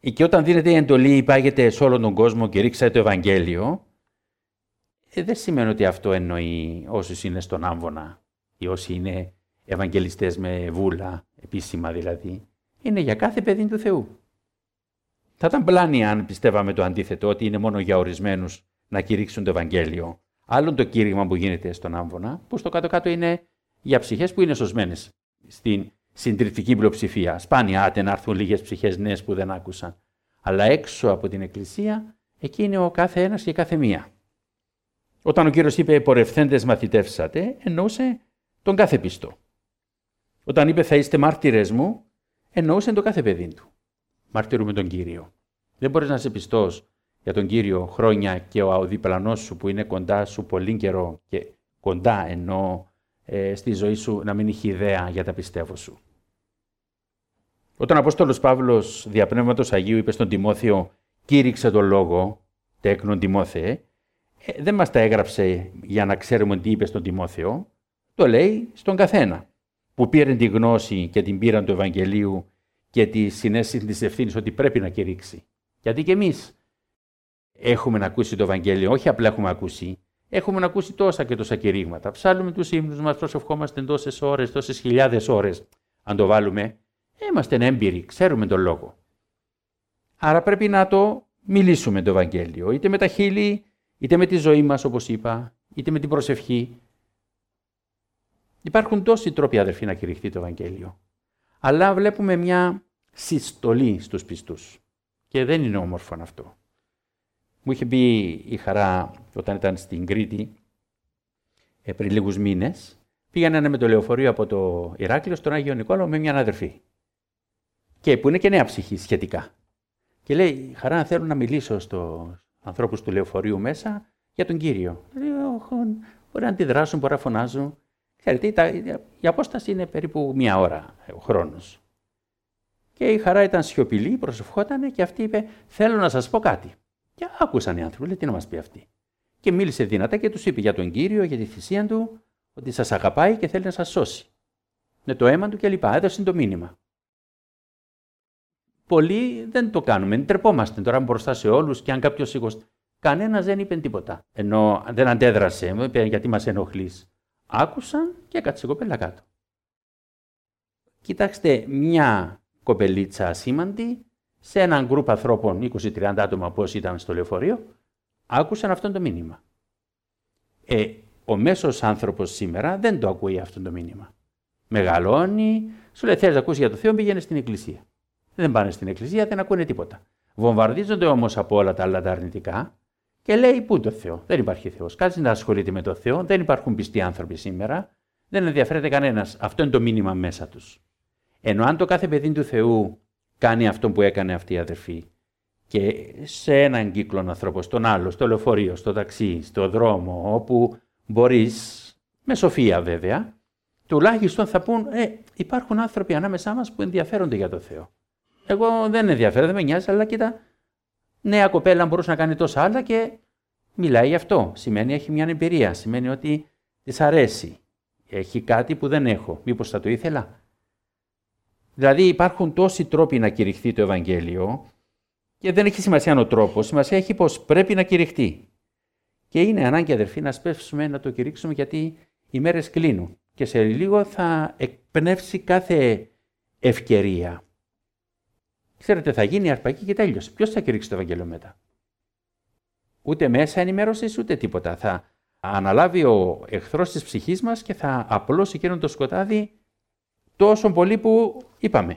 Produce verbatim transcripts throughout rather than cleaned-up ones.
Και όταν δίνεται η εντολή, υπάγεται σε όλον τον κόσμο και ρίξατε το Ευαγγέλιο, ε, δεν σημαίνει ότι αυτό εννοεί όσους είναι στον άμβονα ή όσοι είναι ευαγγελιστές με βούλα, επίσημα δηλαδή. Είναι για κάθε παιδί του Θεού. Θα ήταν πλάνη αν πιστεύαμε το αντίθετο, ότι είναι μόνο για ορισμένους να κηρύξουν το Ευαγγέλιο. Άλλον το κήρυγμα που γίνεται στον άμβονα, που στο κάτω-κάτω είναι για ψυχές που είναι σωσμένες στην συντριπτική πλειοψηφία. Σπάνια άτε να έρθουν λίγες ψυχές νέες που δεν άκουσαν. Αλλά έξω από την Εκκλησία, εκεί είναι ο κάθε ένας και κάθε μία. Όταν ο Κύριος είπε «πορευθέντες μαθητεύσατε», εννοούσε τον κάθε πιστό. Όταν είπε «θα είστε μάρτυρες μου», εννοούσε τον κάθε παιδί του. Μαρτυρούμε τον Κύριο. Δεν μπορείς να είσαι πιστός για τον Κύριο χρόνια και ο διπλανός σου που είναι κοντά σου πολύ καιρό και κοντά εννοώ ε, στη ζωή σου να μην έχει ιδέα για τα πιστεύω σου. Όταν ο Απόστολος Παύλος δια Πνεύματος Αγίου είπε στον Τιμόθεο «κήρυξε τον λόγο, τέκνον Τιμόθεε», ε, δεν μας τα έγραψε για να ξέρουμε τι είπε στον Τιμόθεο, το λέει στον καθένα που πήρε τη γνώση και την πήραν του Ευαγγελίου και τη συνέστηση της ευθύνης ότι πρέπει να κηρύξει. Γιατί και εμείς έχουμε να ακούσει το Ευαγγέλιο, όχι απλά έχουμε ακούσει, έχουμε να ακούσει τόσα και τόσα κηρύγματα. Ψάλλουμε τους ύμνους μας, προσευχόμαστε τόσες ώρες, τόσες χιλιάδες ώρες. Αν το βάλουμε, είμαστε έμπειροι, ξέρουμε τον λόγο. Άρα πρέπει να το μιλήσουμε το Ευαγγέλιο, είτε με τα χείλη, είτε με τη ζωή μας, όπως είπα, είτε με την προσευχή. Υπάρχουν τόσοι τρόποι, αδερφοί, να κηρυχθεί το Ευαγγέλιο. Αλλά βλέπουμε μια συστολή στους πιστούς. Και δεν είναι όμορφο αυτό. Μου είχε πει η Χαρά όταν ήταν στην Κρήτη ε, πριν λίγους μήνες. Πήγανε με το λεωφορείο από το Ηράκλειο στον Άγιο Νικόλαο με μια αδερφή. Και που είναι και νέα ψυχή σχετικά. Και λέει, Χαρά, θέλω να μιλήσω στους ανθρώπους του λεωφορείου μέσα για τον Κύριο. Λέει, μπορεί να αντιδράσουν, μπορεί να φωνάζουν. Ξέρετε, η απόσταση είναι περίπου μία ώρα ο χρόνος. Και η Χαρά ήταν σιωπηλή, προσευχότανε και αυτή είπε: θέλω να σας πω κάτι. Και άκουσαν οι άνθρωποι, λέει, τι να μας πει αυτή. Και μίλησε δυνατά και τους είπε για τον Κύριο, για τη θυσία του, ότι σας αγαπάει και θέλει να σας σώσει. Με το αίμα του κλπ. Έδωσε το μήνυμα. Πολλοί δεν το κάνουμε, τρεπόμαστε τώρα μπροστά σε όλους και αν κάποιος σηκωστεί. Κανένας δεν είπε τίποτα. Ενώ δεν αντέδρασε, μου είπε γιατί μας ενοχλείς. Άκουσαν και έκατσε η κοπέλα κάτω. Κοιτάξτε, μια κοπελίτσα ασήμαντη σε έναν γκρουπ ανθρώπων, είκοσι τριάντα άτομα πώς ήταν στο λεωφορείο, άκουσαν αυτό το μήνυμα. Ε, ο μέσος άνθρωπος σήμερα δεν το ακούει αυτό το μήνυμα. Μεγαλώνει, σου λέει θέλεις να ακούσει για το Θεό, πήγαινε στην εκκλησία. Δεν πάνε στην εκκλησία, δεν ακούνε τίποτα. Βομβαρδίζονται όμως από όλα τα άλλα τα αρνητικά και λέει πού το Θεό, δεν υπάρχει Θεός. Κάτσε να ασχολείται με το Θεό, δεν υπάρχουν πιστοί άνθρωποι σήμερα, δεν ενδιαφέρεται κανένας. Αυτό είναι το μήνυμα μέσα τους. Ενώ αν το κάθε παιδί του Θεού κάνει αυτό που έκανε αυτή η αδερφή και σε έναν κύκλο ανθρώπων, στον άλλο, στο λεωφορείο, στο ταξί, στο δρόμο, όπου μπορείς, με σοφία βέβαια, τουλάχιστον θα πούν ε, υπάρχουν άνθρωποι ανάμεσά μας που ενδιαφέρονται για το Θεό. Εγώ δεν ενδιαφέρω, δεν με νοιάζει, αλλά κοίτα, νέα κοπέλα μπορούσε να κάνει τόσα άλλα και μιλάει γι' αυτό. Σημαίνει έχει μια εμπειρία, σημαίνει ότι της αρέσει. Έχει κάτι που δεν έχω. Μήπως θα το ήθελα. Δηλαδή υπάρχουν τόσοι τρόποι να κηρυχθεί το Ευαγγέλιο και δεν έχει σημασία ο τρόπος, σημασία έχει πως πρέπει να κηρυχτεί. Και είναι ανάγκη, αδερφοί, να σπεύσουμε να το κηρύξουμε γιατί οι μέρες κλείνουν και σε λίγο θα εκπνεύσει κάθε ευκαιρία. Ξέρετε, θα γίνει αρπακή και τέλειωσε. Ποιος θα κηρύξει το Ευαγγέλιο μετά? Ούτε μέσα ενημέρωσης, ούτε τίποτα. Θα αναλάβει ο εχθρός της ψυχής μας και θα απλώσει εκείνο το σκοτάδι τόσο πολύ που είπαμε.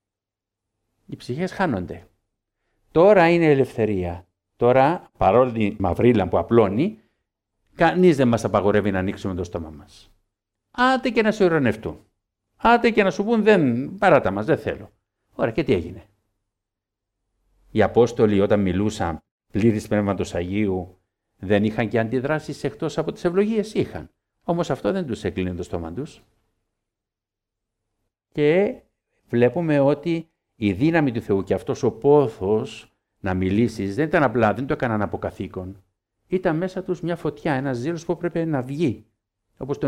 Οι ψυχές χάνονται. Τώρα είναι ελευθερία. Τώρα, παρόλη τη μαυρίλα που απλώνει, κανείς δεν μας απαγορεύει να ανοίξουμε το στόμα μας. Άτε και να σου ειρωνευτούν. Άτε και να σου πούν δεν, παράτα μας, δεν θέλω. Ωραία, και τι έγινε? Οι Απόστολοι όταν μιλούσαν πλήρης Πνεύματος Αγίου δεν είχαν και αντιδράσεις εκτός από τις ευλογίες? Είχαν. Όμως αυτό δεν τους έκλεινε το στόμα τους. Και βλέπουμε ότι η δύναμη του Θεού και αυτός ο πόθος να μιλήσεις δεν ήταν απλά, δεν το έκαναν από καθήκον. Ήταν μέσα τους μια φωτιά, ένας ζήλος που έπρεπε να βγει. Όπως τον